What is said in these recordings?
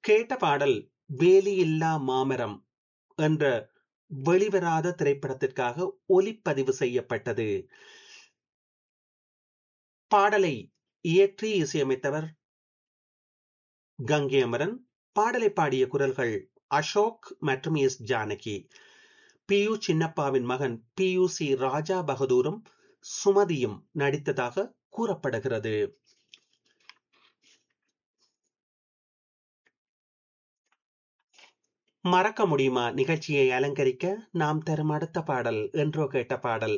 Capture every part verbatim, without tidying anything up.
கேட்ட பாடல் வேலியில்லா மாமரம் என்ற வெளிவராத திரைப்படத்திற்காக ஒலிப்பதிவு செய்யப்பட்டது. பாடலை இயற்றி இசையமைத்தவர் கங்கை அமரன். பாடலை பாடிய குரல்கள் அசோக் மற்றும் எஸ் ஜானகி. பி யு சின்னப்பாவின் மகன் பி யு சி ராஜா பகதூரும் சுமதியும் நடித்ததாக கூறப்படுகிறது. மறக்க முடியுமா நிகழ்ச்சியை அலங்கரிக்க நாம் தரும் அடுத்த பாடல் என்றோ கேட்ட பாடல்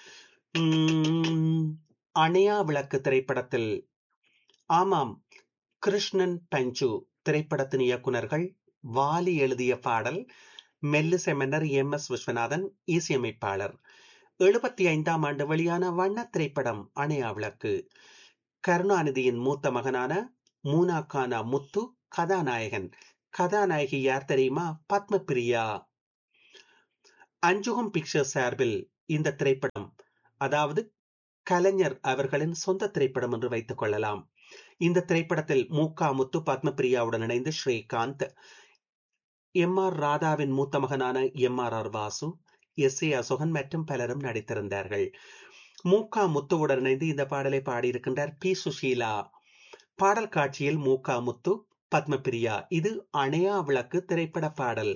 உம், அணையா விளக்கு திரைப்படத்தில், ஆமாம், கிருஷ்ணன் பஞ்சு திரைப்படத்தின் இயக்குனர்கள் வாலி எழுதிய பாடல். மெல்லிசை மன்னர் எம் எஸ் விஸ்வநாதன் இசையமைப்பாளர். எழுபத்தி ஐந்தாம் ஆண்டு வெளியான வண்ண திரைப்படம் அணையா விளக்கு. கருணாநிதியின் மூத்த மகனான மூனாக்கானா முத்து கதாநாயகன். கதாநாயகி யார் தெரியுமா? பத்மபிரியா. அஞ்சுகம் பிக்சர்ஸ் சார்பில் இந்த திரைப்படம், அதாவது கலைஞர் அவர்களின் சொந்த திரைப்படம் என்று வைத்துக் கொள்ளலாம். இந்த திரைப்படத்தில் மூகா முத்து பத்மபிரியாவுடன் இணைந்து ஸ்ரீகாந்த், எம் ஆர் ராதாவின் மூத்த மகனான M R R Vasu, S A Asokan மற்றும் பலரும் நடித்திருந்தார்கள். மூகா முத்துவுடன் இணைந்து இந்த பாடலை பாடியிருக்கின்றார் பி சுஷீலா. பாடல் காட்சியில் மூகா முத்து, பத்மபிரியா. இது அணையா விளக்கு திரைப்பட பாடல்.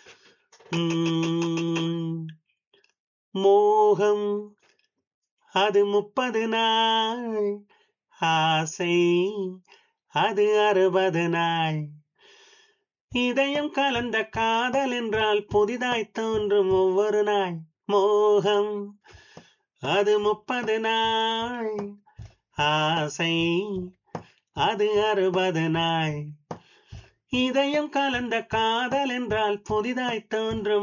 உம், மோகம் அது முப்பது நாள், ஆசை அது அறுபது நாள், இதயம் கலந்த காதல் என்றால் புதிதாய் தோன்றும் ஒவ்வொரு நாள். மோகம் அது முப்பது நாள், ஆசை அது அறுபது நாள், இதயம் கலந்த காதல் என்றால் புதிதாய் தோன்றும்